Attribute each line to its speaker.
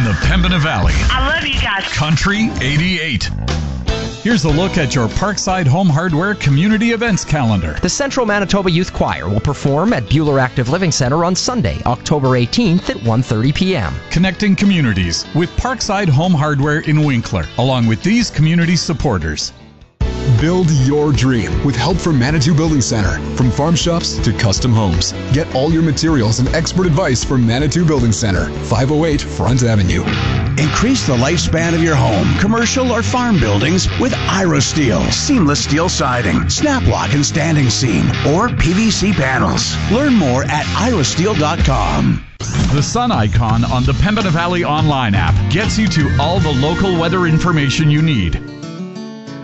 Speaker 1: the Pembina Valley.
Speaker 2: I love you guys.
Speaker 1: Country 88. Here's a look at your Parkside Home Hardware community events calendar.
Speaker 3: The Central Manitoba Youth Choir will perform at Buhler Active Living Center on Sunday, October 18th at 1:30 p.m.
Speaker 1: Connecting communities with Parkside Home Hardware in Winkler, along with these community supporters.
Speaker 4: Build your dream with help from Manitou Building Center. From farm shops to custom homes. Get all your materials and expert advice from Manitou Building Center, 508 Front Avenue.
Speaker 5: Increase the lifespan of your home, commercial or farm buildings with IroSteel. Seamless steel siding, snap lock and standing seam, or PVC panels. Learn more at irosteel.com.
Speaker 1: The sun icon on the Pembina Valley online app gets you to all the local weather information you need.